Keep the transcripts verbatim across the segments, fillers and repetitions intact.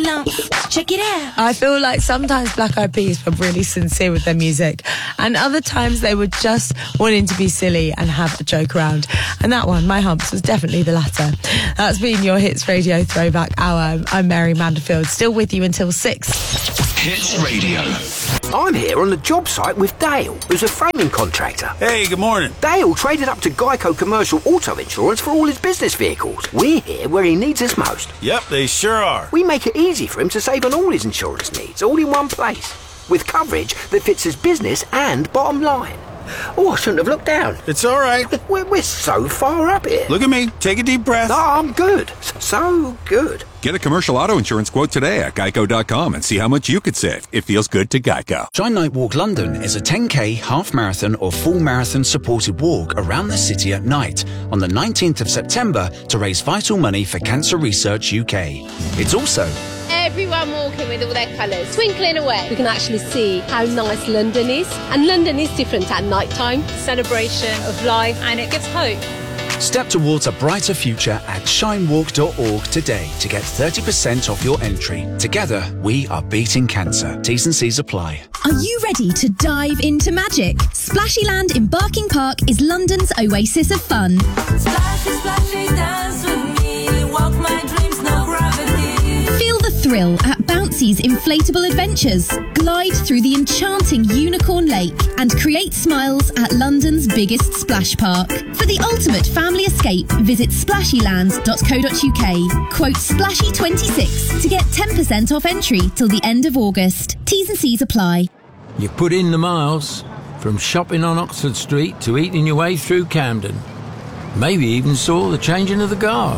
lump. Check it out. I feel like sometimes Black Eyed Peas were really sincere with their music, and other times they were just wanting to be silly and have a joke around. And that one, My Humps, was definitely the latter. That's been your Hits Radio Throwback Hour. I'm Mary Manderfield, still with you until six. Hits Radio. I'm here on the job site with Dale, who's a framing contractor. Hey, good morning. Dale traded up to Geico Commercial Auto Insurance for all his business vehicles. We're here where he needs us most. Yep, they sure are. We make it easy for him to save on all his insurance needs, all in one place, with coverage that fits his business and bottom line. Oh, I shouldn't have looked down. It's all right. We're, we're so far up here. Look at me. Take a deep breath. Oh, I'm good. So good. Get a commercial auto insurance quote today at geico dot com and see how much you could save. It feels good to Geico. Shine Night Walk London is a ten K, half marathon or full marathon supported walk around the city at night on the nineteenth of September to raise vital money for Cancer Research U K. It's also everyone walking with all their colours, twinkling away. We can actually see how nice London is. And London is different at night time. Celebration of life, and it gives hope. Step towards a brighter future at shine walk dot org today to get thirty percent off your entry. Together, we are beating cancer. T's and C's apply. Are you ready to dive into magic? Splashyland in Barking Park is London's oasis of fun. Splashy, splashy, dance with me. Walk my dreams, no gravity. Feel the thrill at Bouncy's Inflatable Adventures. Glide through the enchanting Unicorn Lake and create smiles at London's biggest splash park. For the ultimate family escape, visit splashyland dot co dot uk. Quote Splashy twenty-six to get ten percent off entry till the end of August. T's and C's apply. You put in the miles, from shopping on Oxford Street to eating your way through Camden. Maybe even saw the changing of the guard.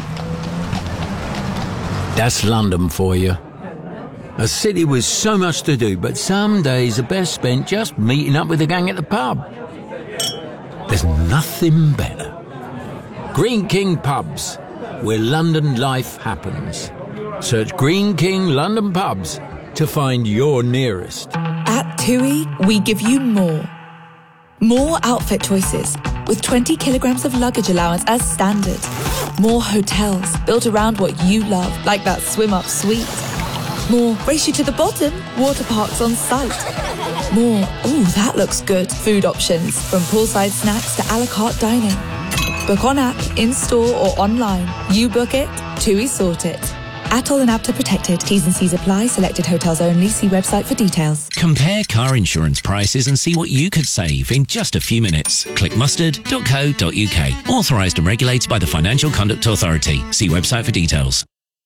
That's London for you. A city with so much to do, but some days are best spent just meeting up with a gang at the pub. There's nothing better. Green King Pubs, where London life happens. Search Green King London Pubs to find your nearest. At TUI, we give you more. More outfit choices, with twenty kilograms of luggage allowance as standard. More hotels built around what you love, like that swim-up suite. More race you to the bottom, water parks on site. More, ooh, that looks good, food options, from poolside snacks to a la carte dining. Book on app, in-store or online. You book it, TUI sort it. Atoll and APTA protected. T's and C's apply. Selected hotels only. See website for details. Compare car insurance prices and see what you could save in just a few minutes. Click mustard dot co dot uk. Authorised and regulated by the Financial Conduct Authority. See website for details.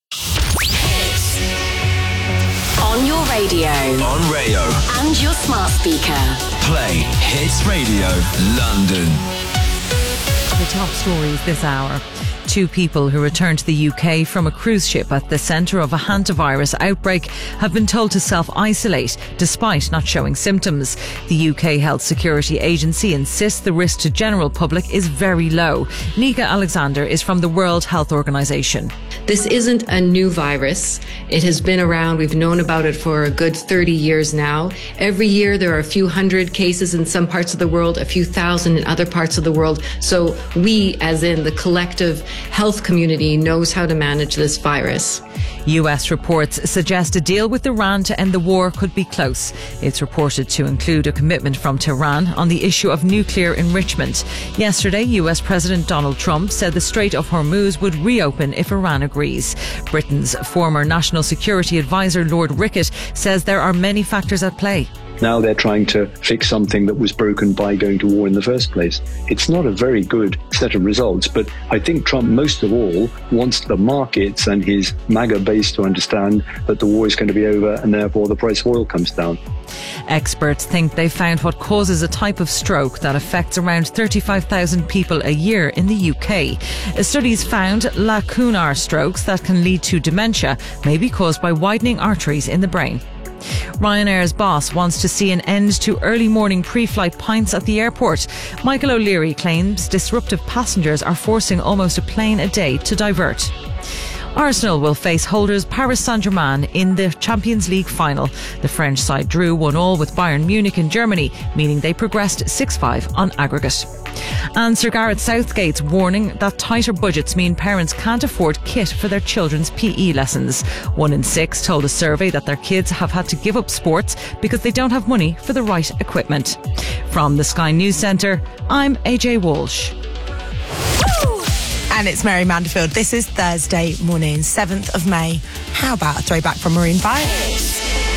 On your radio. On Rayo. And your smart speaker. Play Hits Radio London. The top stories this hour. Two people who returned to the U K from a cruise ship at the centre of a hantavirus outbreak have been told to self-isolate despite not showing symptoms. The U K Health Security Agency insists the risk to general public is very low. Nika Alexander is from the World Health Organization. This isn't a new virus. It has been around. We've known about it for a good thirty years now. Every year there are a few hundred cases in some parts of the world, a few thousand in other parts of the world. So we, as in the collective health community, knows how to manage this virus. U S reports suggest a deal with Iran to end the war could be close. It's reported to include a commitment from Tehran on the issue of nuclear enrichment. Yesterday, U S President Donald Trump said the Strait of Hormuz would reopen if Iran agrees. Britain's former National Security Advisor Lord Rickett says there are many factors at play. Now they're trying to fix something that was broken by going to war in the first place. It's not a very good set of results, but I think Trump most of all wants the markets and his MAGA base to understand that the war is going to be over and therefore the price of oil comes down. Experts think they found what causes a type of stroke that affects around thirty-five thousand people a year in the U K. Studies found lacunar strokes that can lead to dementia may be caused by widening arteries in the brain. Ryanair's boss wants to see an end to early morning pre-flight pints at the airport. Michael O'Leary claims disruptive passengers are forcing almost a plane a day to divert. Arsenal will face holders Paris Saint-Germain in the Champions League final. The French side drew one all with Bayern Munich in Germany, meaning they progressed six five on aggregate. And Sir Gareth Southgate's warning that tighter budgets mean parents can't afford kit for their children's P E lessons. One in six told a survey that their kids have had to give up sports because they don't have money for the right equipment. From the Sky News Centre, I'm A J Walsh. And it's Mary Manderfield. This is Thursday morning, seventh of May. How about a throwback from Maroon five?